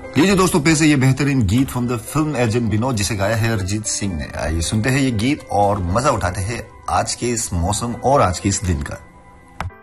लीजिए दोस्तों, पेश है ये बेहतरीन गीत from the film agent Vinod, जिसे गाया है अरिजीत सिंह ने। आइए सुनते हैं ये गीत और मजा उठाते हैं आज के इस मौसम और आज के इस दिन का।